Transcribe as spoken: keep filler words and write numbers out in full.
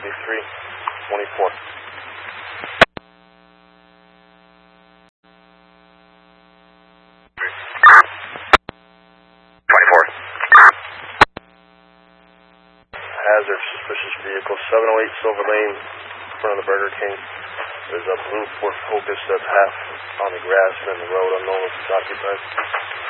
seventy-three twenty-four. twenty-four. Hazard, suspicious vehicle, seven oh eight Silver Lane, in front of the Burger King. There's a blue Ford Focus that's half on the grass and the road, unknown if it's occupied.